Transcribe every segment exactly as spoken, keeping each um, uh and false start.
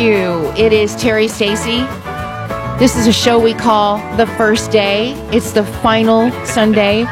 you. It is Terry Stacy. This is a show we call The First Day. It's the final Sunday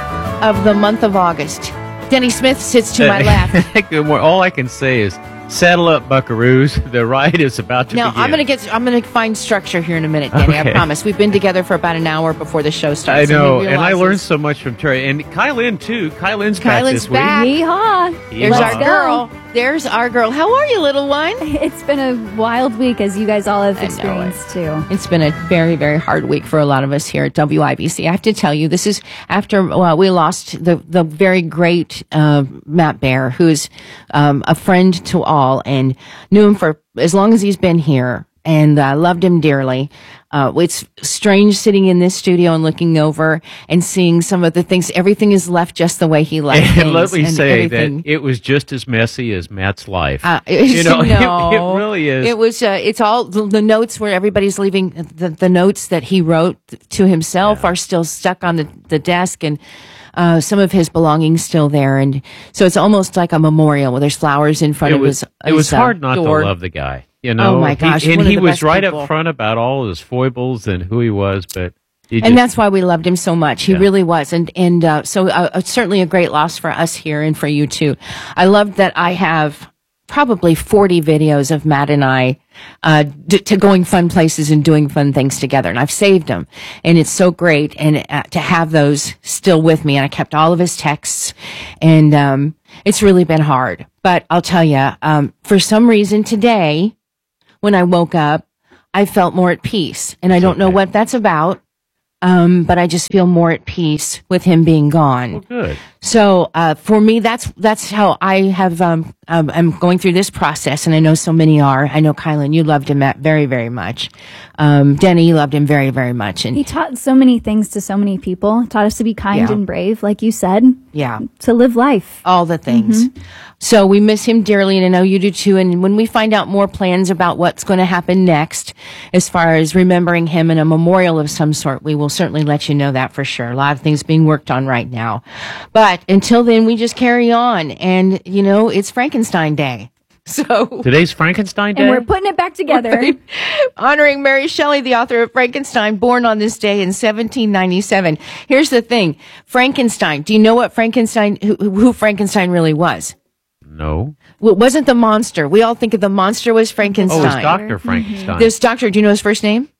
of the month of August. Denny Smith sits to my left. All I can say is, saddle up, buckaroos. The ride is about to now, begin. I'm going to get. I'm going to find structure here in a minute, Danny. Okay. I promise. We've been together for about an hour before the show starts. I know, and, and I learned so much from Terry. And Kylin, too. Kylin's back Kylin's this back. week. Yeehaw. There's Yeehaw. our girl. There's our girl. How are you, little one? It's been a wild week, as you guys all have experienced, too. It's been a very, very hard week for a lot of us here at W I B C. I have to tell you, this is after well, we lost the, the very great uh, Matt Baer, who's um, a friend to all and knew him for as long as he's been here and uh, loved him dearly. Uh, it's strange sitting in this studio and looking over and seeing some of the things. Everything is left just the way he left And things. let me and say everything. that it was just as messy as Matt's life. Uh, it, you know, no, it, it really is. It was. Uh, it's all the, the notes where everybody's leaving. The, the notes that he wrote to himself Yeah. are still stuck on the, the desk, and uh, some of his belongings still there. And so it's almost like a memorial where there's flowers in front it of was, his. It was his, uh, hard not door. to love the guy. You know, Oh, my gosh, he, and one of he the was best right people. up front about all his foibles and who he was, but he And just, that's why we loved him so much. He Yeah. really was. And, and, uh, so, uh, uh, certainly a great loss for us here and for you too. I love that I have probably forty videos of Matt and I, uh, d- to going fun places and doing fun things together. And I've saved them. And it's so great. And, uh, to have those still with me. And I kept all of his texts. And, um, it's really been hard. But I'll tell you, um, for some reason today, when I woke up, I felt more at peace. And I don't know okay. what that's about. Um, but I just feel more at peace with him being gone. well, good. So, uh, for me, that's, that's how I have, um, um, I'm going through this process, and I know so many are. I know, Kylan, you loved him Matt, very, very much. Um, Denny, you loved him very, very much. And He taught so many things to so many people. Taught us to be kind Yeah. and brave, like you said, yeah, to live life. all the things. So we miss him dearly, and I know you do too. And when we find out more plans about what's going to happen next, as far as remembering him in a memorial of some sort, we will certainly let you know that for sure. A lot of things being worked on right now. But until then, we just carry on. And, you know, it's Frankenstein Day. So Today's Frankenstein Day? And we're putting it back together. honoring Mary Shelley, the author of Frankenstein, born on this day in seventeen ninety-seven. Here's the thing. Frankenstein. Do you know what Frankenstein, who, who Frankenstein really was? No. Well, it wasn't the monster. We all think of the monster was Frankenstein. Oh, it's Doctor Frankenstein. This doctor, do you know his first name?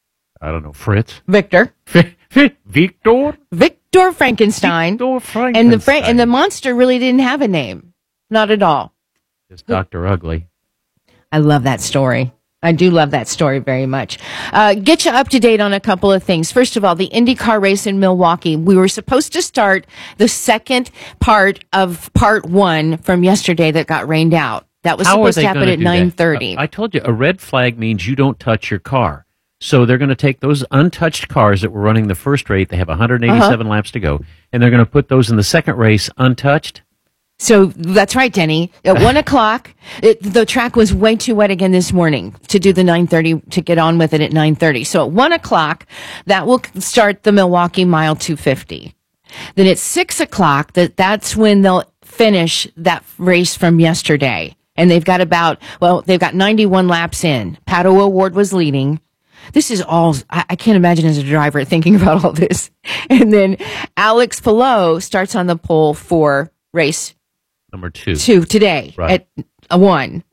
I don't know. Fritz? Victor. Victor? Victor Frankenstein. Victor Frankenstein. And the Fra- and the monster really didn't have a name. Not at all. Just Doctor Ugly. I love that story. I do love that story very much. Uh, get you up to date on a couple of things. First of all, the IndyCar race in Milwaukee. We were supposed to start the second part of part one from yesterday that got rained out. That was How are supposed they to happen gonna at do that? nine thirty. I told you, a red flag means you don't touch your car. So they're going to take those untouched cars that were running the first race. They have one hundred eighty-seven Uh-huh. laps to go. And they're going to put those in the second race untouched. So that's right, Denny. At one o'clock, it, the track was way too wet again this morning to do the nine thirty, to get on with it at nine thirty. So at one o'clock, that will start the Milwaukee Mile two fifty. Then at six o'clock, that, that's when they'll finish that race from yesterday. And they've got about, well, they've got ninety-one laps in. Pato O'Ward was leading. This is all, I, I can't imagine as a driver thinking about all this. And then Alex Palou starts on the pole for race Number two. two today Right. at a one.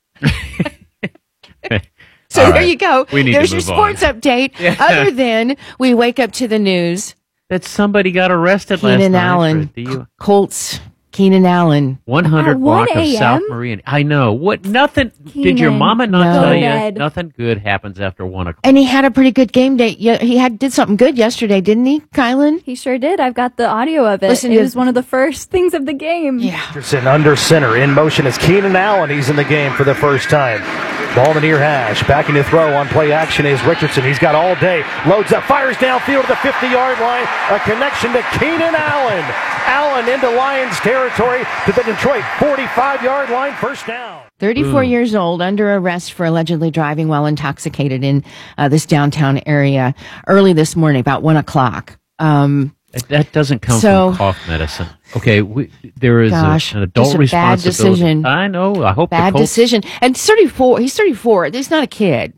So All there right. you go. We need There's to your move on. sports update. Other than we wake up to the news, That somebody got arrested last Keenan night. Allen, for the Colts, Keenan Allen. one hundred At one block of a.m.? South Marine. I know. What? Nothing. Did your Keenan, mama not no. tell you? Dead. Nothing good happens after one o'clock. And he had a pretty good game day. Yeah, he had did something good yesterday, didn't he, Kylan? He sure did. I've got the audio of it. Listen it to- was one of the first things of the game. Yeah. Richardson under center. In motion is Keenan Allen. He's in the game for the first time. Ball in the near hash. Backing to throw on play action is Richardson. He's got all day. Loads up. Fires downfield to the fifty-yard line. A connection to Keenan Allen. Allen into Lions territory to the Detroit forty-five-yard line. First down. thirty-four years old, under arrest for allegedly driving while intoxicated in uh, this downtown area early this morning, about one o'clock. Um, That, that doesn't come So- from cough medicine. Okay, we, there is Gosh, a, an adult just a bad responsibility. decision. I know. I hope Bad the Colts, decision. And thirty-four, he's thirty-four. He's not a kid.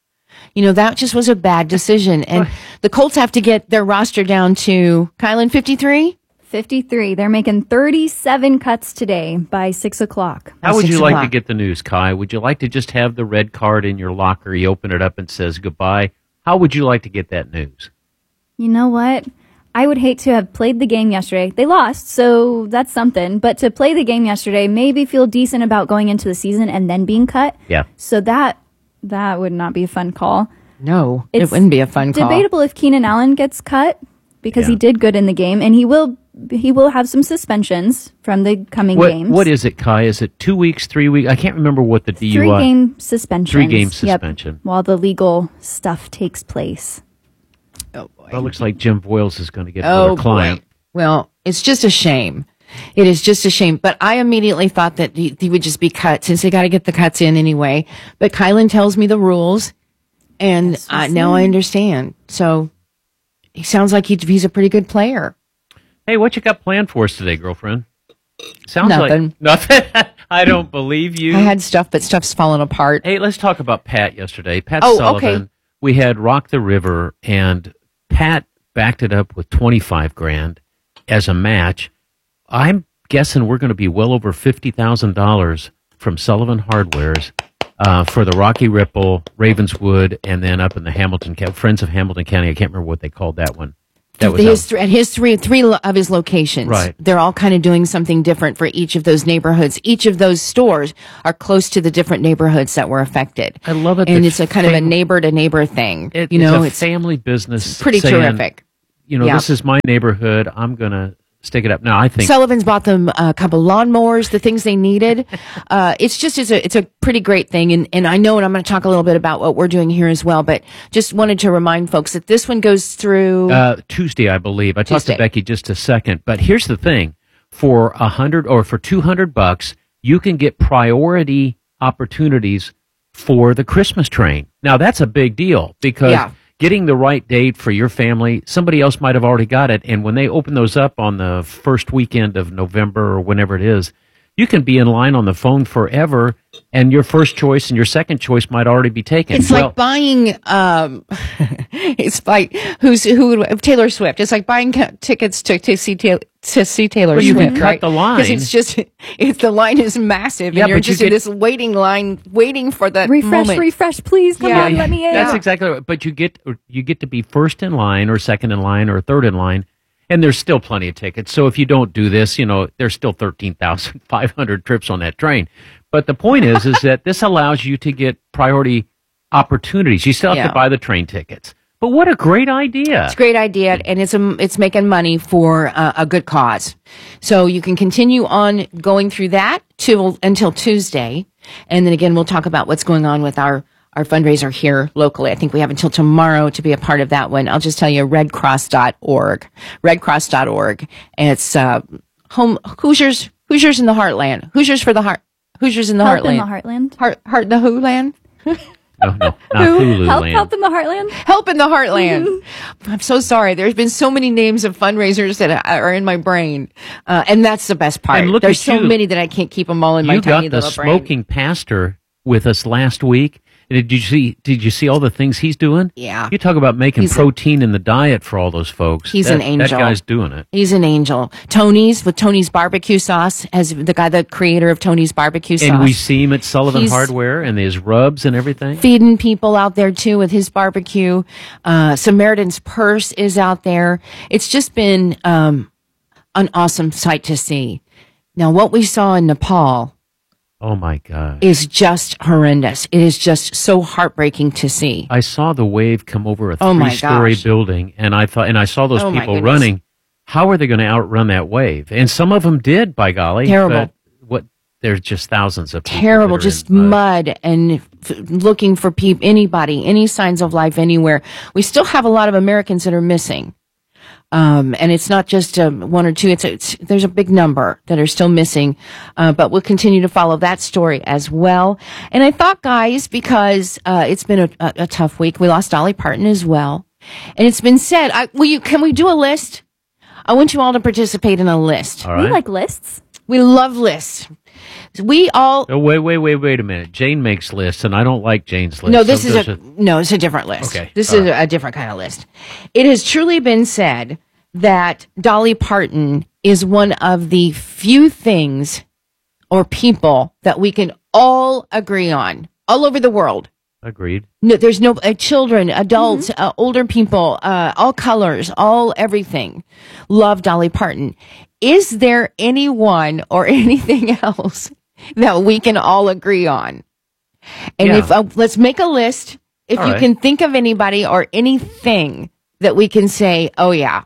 You know, that just was a bad decision. And the Colts have to get their roster down to, Kylan, fifty-three? fifty-three. They're making thirty-seven cuts today by six o'clock. How would Six you like to o'clock. get the news, Kai? Would you like to just have the red card in your locker? You open it up and says goodbye. How would you like to get that news? You know what? I would hate to have played the game yesterday. They lost, so that's something. But to play the game yesterday, maybe feel decent about going into the season and then being cut. Yeah. So that that would not be a fun call. No, It's it wouldn't be a fun call. Debatable if Keenan Allen gets cut because Yeah. he did good in the game, and he will he will have some suspensions from the coming What, games. what is it, Kai? Is it two weeks, three weeks? I can't remember what the D U I. Three game suspension. Three game suspension. While the legal stuff takes place. Oh, boy. Well, it looks like Jim Voiles is going to get Oh, another client. boy. Well, it's just a shame. It is just a shame. But I immediately thought that he, he would just be cut since they got to get the cuts in anyway. But Kylan tells me the rules, and Yes, uh, yes, now I yes. understand. So he sounds like he, he's a pretty good player. Hey, what you got planned for us today, girlfriend? Sounds Nothing. like nothing. I don't believe you. I had stuff, but stuff's fallen apart. Hey, let's talk about Pat yesterday. Pat Oh, Sullivan. okay. We had Rock the River, and Pat backed it up with twenty-five grand as a match. I'm guessing we're going to be well over fifty thousand dollars from Sullivan Hardwares uh, for the Rocky Ripple, Ravenswood, and then up in the Hamilton, Ca- Friends of Hamilton County. I can't remember what they called that one. That was his out- th- at his three three lo- of his locations. Right. They're all kind of doing something different for each of those neighborhoods. Each of those stores are close to the different neighborhoods that were affected. I love it And that it's a kind of a fam- neighbor to neighbor thing. It, you know, it's a family business. pretty saying, terrific. You know, Yeah. this is my neighborhood. I'm going to stick it up. Now, I think Sullivan's bought them a couple lawnmowers, the things they needed. Uh, it's just, it's a, it's a pretty great thing. And, and I know, and I'm going to talk a little bit about what we're doing here as well, but just wanted to remind folks that this one goes through. uh, Tuesday, I believe. I talked Tuesday. to Becky just a second, but here's the thing: for a hundred or for two hundred bucks, you can get priority opportunities for the Christmas train. Now, that's a big deal because Yeah. getting the right date for your family, somebody else might have already got it, and when they open those up on the first weekend of November or whenever it is, you can be in line on the phone forever, and your first choice and your second choice might already be taken. It's Well, like buying, um, it's like who's who would Taylor Swift. It's like buying ca- tickets to to see Taylor to see Taylor Well, you Swift. can cut right? the line. 'Cause it's just it's the line is massive, Yeah, and you're but you just in get- this waiting line, waiting for that Refresh, moment. refresh, please. Come Yeah, on, yeah. let me in. That's exactly right. But you get you get to be first in line or second in line or third in line, and there's still plenty of tickets. So if you don't do this, you know, there's still thirteen thousand five hundred trips on that train. But the point is, is that this allows you to get priority opportunities. You still have Yeah. to buy the train tickets. But what a great idea! It's a great idea, and it's a, it's making money for uh, a good cause. So you can continue on going through that till until Tuesday, and then again we'll talk about what's going on with our our fundraiser here locally. I think we have until tomorrow to be a part of that one. I'll just tell you, red cross dot org, red cross dot org. And it's uh, home Hoosiers, Hoosiers in the Heartland, Hoosiers for the heart, Hoosiers in the Help Heartland, in the Heartland. heart, heart in the Who land. No, no, not Hulu Help, Land. help in the Heartland. Help in the Heartland. I'm so sorry. There's been so many names of fundraisers that are in my brain, uh, and that's the best part. And look There's at so you. many that I can't keep them all in my You tiny got the little brain. smoking pastor with us last week. Did you see? Did you see all the things he's doing? Yeah. You talk about making He's a- protein in the diet for all those folks. He's That- an angel. That guy's doing it. He's an angel. Tony's with Tony's barbecue sauce, as the guy, the creator of Tony's barbecue sauce. And we see him at Sullivan He's- Hardware and his rubs and everything. feeding people out there too with his barbecue. Uh, Samaritan's Purse is out there. It's just been um, an awesome sight to see. Now, what we saw in Nepal Oh my God. is just horrendous. It is just so heartbreaking to see. I saw the wave come over a Oh my three-story gosh. building, and I thought, and I saw those Oh my people goodness. running. How are they going to outrun that wave? And some of them did, by golly. Terrible. But what? There's just thousands of people Terrible, that are just in mud. mud and f- looking for peop- anybody, any signs of life anywhere. We still have a lot of Americans that are missing. Um, and it's not just um, one or two. It's, it's there's a big number that are still missing. Uh, but we'll continue to follow that story as well. And I thought, guys, because uh, it's been a, a, a tough week, we lost Dolly Parton as well. And it's been said, I, will you? Can we do a list I want you all to participate in a list. All right. We like lists. We love lists. We all. Oh, wait, wait, wait, wait a minute. Jane makes lists, and I don't like Jane's list. No, this So is there's a, no, it's a different list. Okay, This all is a different kind of list. It has truly been said that Dolly Parton is one of the few things or people that we can all agree on all over the world. Agreed. No, there's no uh, children, adults, uh, older people, uh, all colors, all everything love Dolly Parton. Is there anyone or anything else that we can all agree on? And Yeah. if uh, let's make a list. If All you right. can think of anybody or anything that we can say, oh yeah,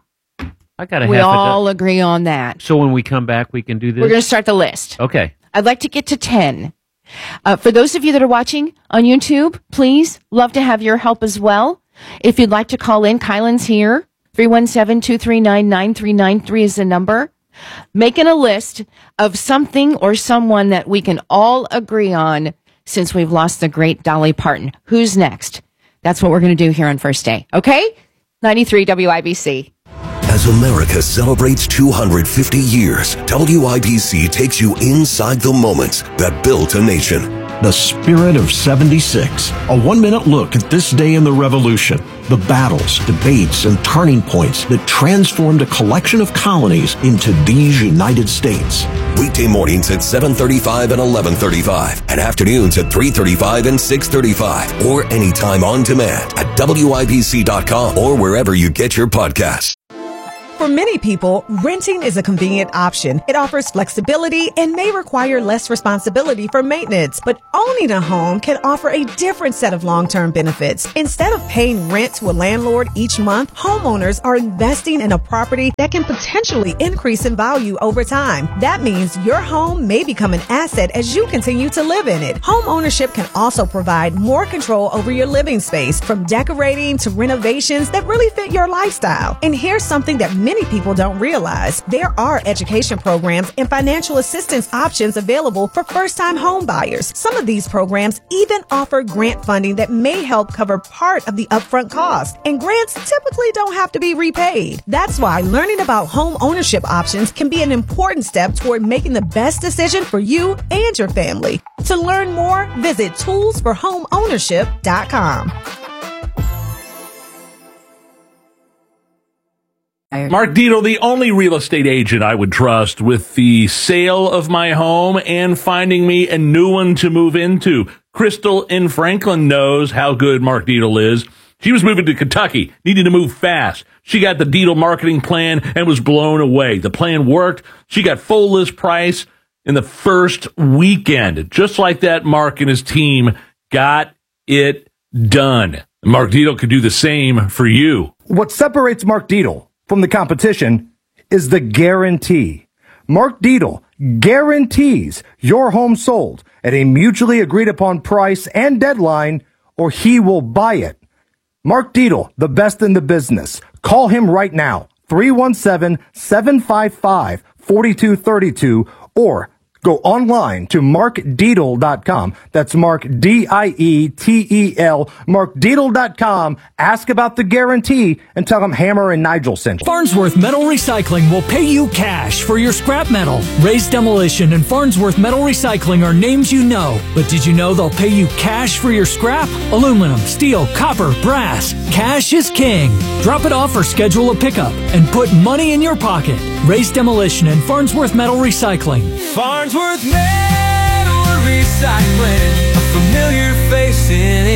I got a we half a all dozen. agree on that. So when we come back, we can do this? We're going to start the list. Okay. I'd like to get to ten. Uh, for those of you that are watching on YouTube, please, love to have your help as well. If you'd like to call in, Kylan's here. three one seven, two three nine, nine three nine three is the number. Making a list of something or someone that we can all agree on since we've lost the great Dolly Parton. Who's next? That's what we're going to do here on First Day. Okay? ninety-three W I B C. As America celebrates two hundred fifty years, W I B C takes you inside the moments that built a nation. The Spirit of seventy-six, a one-minute look at this day in the Revolution, the battles, debates, and turning points that transformed a collection of colonies into these United States. Weekday mornings at seven thirty-five and eleven thirty-five, and afternoons at three thirty-five and six thirty-five, or anytime on demand at W I B C dot com or wherever you get your podcasts. For many people, renting is a convenient option. It offers flexibility and may require less responsibility for maintenance. But owning a home can offer a different set of long-term benefits. Instead of paying rent to a landlord each month, homeowners are investing in a property that can potentially increase in value over time. That means your home may become an asset as you continue to live in it. Home ownership can also provide more control over your living space, from decorating to renovations that really fit your lifestyle. And here's something that many people don't realize. There are education programs and financial assistance options available for first-time home buyers. Some of these programs even offer grant funding that may help cover part of the upfront cost. And grants typically don't have to be repaid. That's why learning about home ownership options can be an important step toward making the best decision for you and your family. To learn more, visit tools for home ownership dot com. Mark Dietel, the only real estate agent I would trust with the sale of my home and finding me a new one to move into. Crystal in Franklin knows how good Mark Dietel is. She was moving to Kentucky, needed to move fast. She got the Dietel marketing plan and was blown away. The plan worked. She got full list price in the first weekend. Just like that, Mark and his team got it done. Mark Dietel could do the same for you. What separates Mark Dietel from the competition is the guarantee. Mark Dietel guarantees your home sold at a mutually agreed upon price and deadline, or he will buy it. Mark Dietel, the best in the business. Call him right now, three one seven, seven five five, four two three two, or go online to mark dietel dot com. That's Mark, D I E T E L, mark dietel dot com. Ask about the guarantee and tell them Hammer and Nigel sent you. Farnsworth Metal Recycling will pay you cash for your scrap metal. Race Demolition and Farnsworth Metal Recycling are names you know. But did you know they'll pay you cash for your scrap? Aluminum, steel, copper, brass. Cash is king. Drop it off or schedule a pickup and put money in your pocket. Race Demolition and Farnsworth Metal Recycling. Farnsworth Metal Recycling, a familiar face in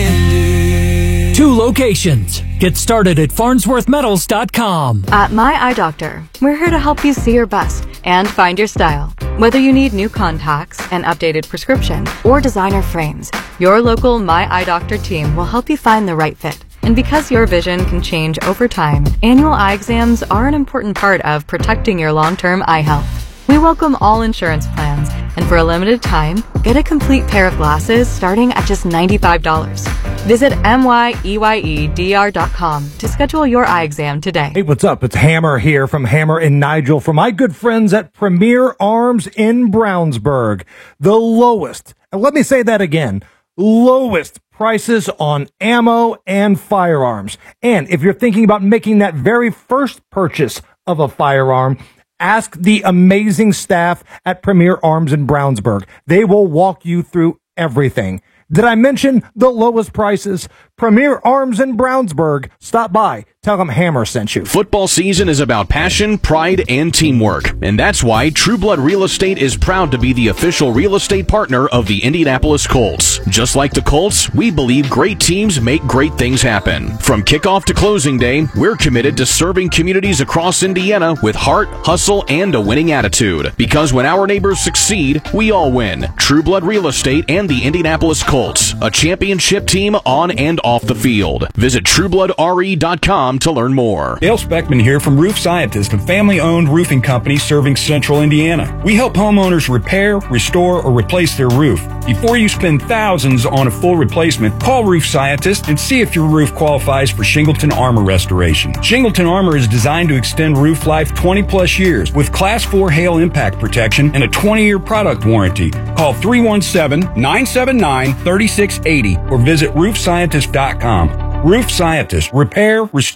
Indy. Two locations. Get started at farnsworth metals dot com. At My Eye Doctor, we're here to help you see your best and find your style. Whether you need new contacts, an updated prescription, or designer frames, your local My Eye Doctor team will help you find the right fit. And because your vision can change over time, annual eye exams are an important part of protecting your long-term eye health. We welcome all insurance plans, and for a limited time, get a complete pair of glasses starting at just ninety-five dollars. Visit M Y E Y E D R dot com to schedule your eye exam today. Hey, what's up? It's Hammer here from Hammer and Nigel for my good friends at Premier Arms in Brownsburg. The lowest, and let me say that again, lowest prices on ammo and firearms. And if you're thinking about making that very first purchase of a firearm, ask the amazing staff at Premier Arms in Brownsburg. They will walk you through everything. Did I mention the lowest prices? Premier Arms in Brownsburg. Stop by. Tell them Hammer sent you. Football season is about passion, pride, and teamwork. And that's why True Blood Real Estate is proud to be the official real estate partner of the Indianapolis Colts. Just like the Colts, we believe great teams make great things happen. From kickoff to closing day, we're committed to serving communities across Indiana with heart, hustle, and a winning attitude. Because when our neighbors succeed, we all win. True Blood Real Estate and the Indianapolis Colts, a championship team on and off the field. Visit true blood r e dot com to learn more. Dale Speckman here from Roof Scientist, a family-owned roofing company serving central Indiana. We help homeowners repair, restore, or replace their roof. Before you spend thousands on a full replacement, call Roof Scientist and see if your roof qualifies for Shingleton Armor restoration. Shingleton Armor is designed to extend roof life twenty plus years with Class four hail impact protection and a twenty-year product warranty. Call three one seven, nine seven nine, three six eight zero or visit roof scientist dot com. Roof Scientist. Repair, restore,